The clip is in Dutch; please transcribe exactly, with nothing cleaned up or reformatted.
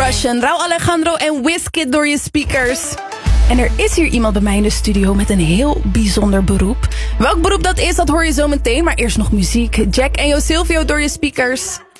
Russian, Rauw Alejandro en Wizkid door je speakers. En er is hier iemand bij mij in de studio met een heel bijzonder beroep. Welk beroep dat is, dat hoor je zo meteen. Maar eerst nog muziek. Jack en Jo Silvio door je speakers.